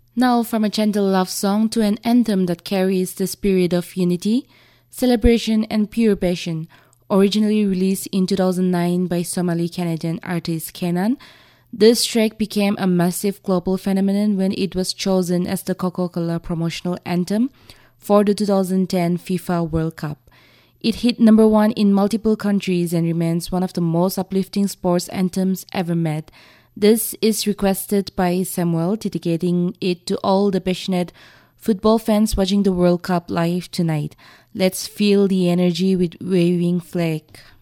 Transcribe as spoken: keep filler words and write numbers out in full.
Now, from a gentle love song to an anthem that carries the spirit of unity, celebration, and pure passion, originally released in two thousand nine by Somali-Canadian artist Kenan, this track became a massive global phenomenon when it was chosen as the Coca-Cola promotional anthem for the two thousand ten FIFA World Cup. It hit number one in multiple countries and remains one of the most uplifting sports anthems ever made. This is requested by Samuel, dedicating it to all the passionate football fans watching the World Cup live tonight. Let's feel the energy with Waving Flag.